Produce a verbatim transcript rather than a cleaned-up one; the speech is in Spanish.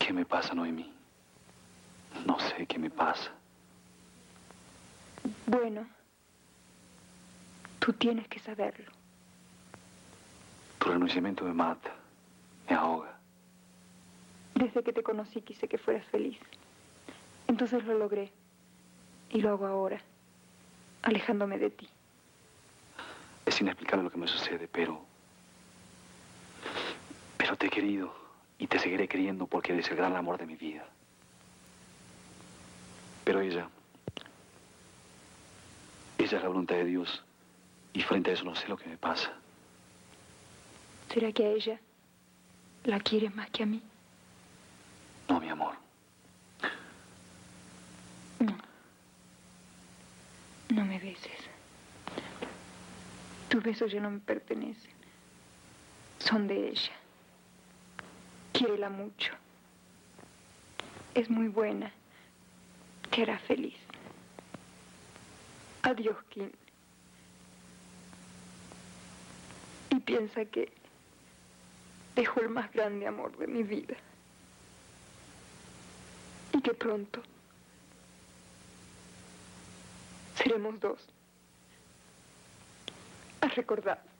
¿Qué me pasa, Noemí? No sé qué me pasa. Bueno, tú tienes que saberlo. Tu renunciamiento me mata, me ahoga. Desde que te conocí quise que fueras feliz. Entonces lo logré. Y lo hago ahora, alejándome de ti. Es inexplicable lo que me sucede, pero... Pero te he querido y te seguiré queriendo porque eres el gran amor de mi vida. Pero ella... Ella es la voluntad de Dios. Y frente a eso no sé lo que me pasa. ¿Será que a ella la quieres más que a mí? No, mi amor. No. No me beses. Tus besos ya no me pertenecen. Son de ella. Quiérela mucho. Es muy buena. Te hará feliz. Adiós, Kim. Y piensa que dejo el más grande amor de mi vida. Y que pronto seremos dos. A recordar.